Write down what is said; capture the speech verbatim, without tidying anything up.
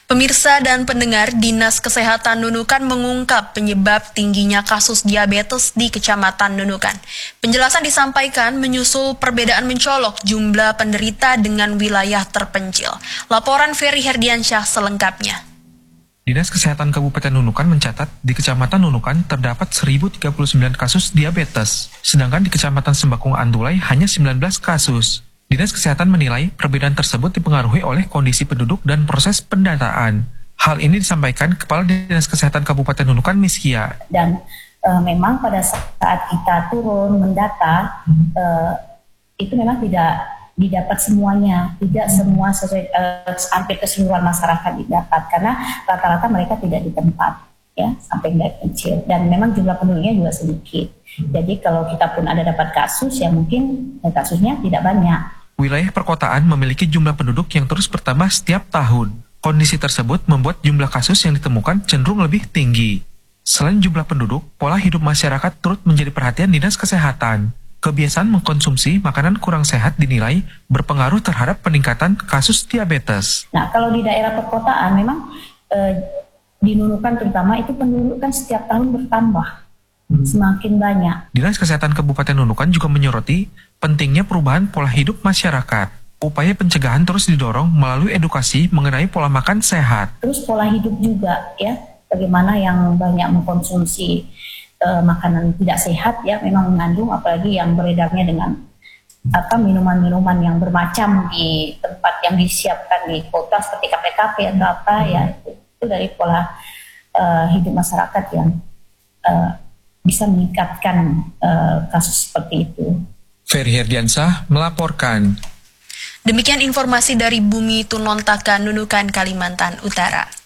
Pemirsa dan pendengar, Dinas Kesehatan Nunukan mengungkap penyebab tingginya kasus diabetes di Kecamatan Nunukan. Penjelasan disampaikan menyusul perbedaan mencolok jumlah penderita dengan wilayah terpencil. Laporan Ferry Herdiansyah selengkapnya. Dinas Kesehatan Kabupaten Nunukan mencatat di Kecamatan Nunukan terdapat seribu tiga puluh sembilan kasus diabetes, sedangkan di Kecamatan Sembakung Andulai hanya sembilan belas kasus. Dinas Kesehatan menilai perbedaan tersebut dipengaruhi oleh kondisi penduduk dan proses pendataan. Hal ini disampaikan Kepala Dinas Kesehatan Kabupaten Nunukan, Miskia. Dan e, memang pada saat kita turun mendata, e, itu memang tidak didapat semuanya, tidak semua sesuai, e, hampir keseluruhan masyarakat didapat, karena rata-rata mereka tidak di tempat, ya, sampai nggak kecil. Dan memang jumlah penduduknya juga sedikit. Jadi kalau kita pun ada dapat kasus, ya mungkin ya, kasusnya tidak banyak. Wilayah perkotaan memiliki jumlah penduduk yang terus bertambah setiap tahun. Kondisi tersebut membuat jumlah kasus yang ditemukan cenderung lebih tinggi. Selain jumlah penduduk, pola hidup masyarakat turut menjadi perhatian Dinas Kesehatan. Kebiasaan mengkonsumsi makanan kurang sehat dinilai berpengaruh terhadap peningkatan kasus diabetes. Nah, kalau di daerah perkotaan memang eh, di Nunukan terutama itu penduduk kan setiap tahun bertambah. Semakin banyak. Dinas Kesehatan Kabupaten Nunukan juga menyoroti pentingnya perubahan pola hidup masyarakat. Upaya pencegahan terus didorong melalui edukasi mengenai pola makan sehat. Terus pola hidup juga, ya, bagaimana yang banyak mengkonsumsi uh, makanan tidak sehat, ya, memang mengandung, apalagi yang beredarnya dengan apa minuman-minuman yang bermacam di tempat yang disiapkan di kota seperti K P K P atau apa, ya, itu, itu dari pola uh, hidup masyarakat yang uh, bisa meningkatkan uh, kasus seperti itu. Ferry Herdiansyah melaporkan. Demikian informasi dari Bumi Tunontaka, Nunukan, Kalimantan Utara.